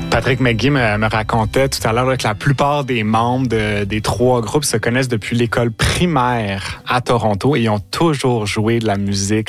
Patrick McGee me racontait tout à l'heure là, que la plupart des membres des trois groupes se connaissent depuis l'école primaire à Toronto et ils ont toujours joué de la musique